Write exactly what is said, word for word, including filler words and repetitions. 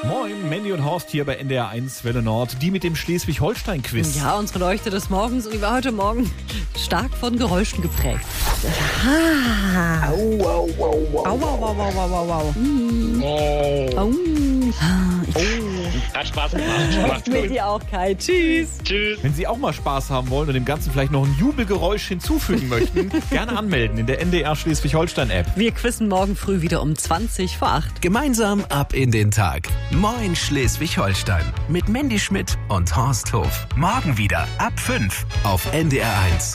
Moin, Mandy und Horst hier bei N D R eins Welle Nord, die mit dem Schleswig-Holstein-Quiz. Ja, unsere Leuchte des Morgens, und die war heute Morgen stark von Geräuschen geprägt. Ah. Au, au, au, au. Au, au, au, au, au, au, au. Mm. Oh. Au. Ah, ich- Hat Spaß gemacht. Macht's Mit gut. dir auch, Kai. Tschüss. Tschüss. Wenn Sie auch mal Spaß haben wollen und dem Ganzen vielleicht noch ein Jubelgeräusch hinzufügen möchten, gerne anmelden in der N D R Schleswig-Holstein-App. Wir quizzen morgen früh wieder um zwanzig vor acht. Gemeinsam ab in den Tag. Moin Schleswig-Holstein. Mit Mandy Schmidt und Horst Hof. Morgen wieder ab fünf auf N D R eins.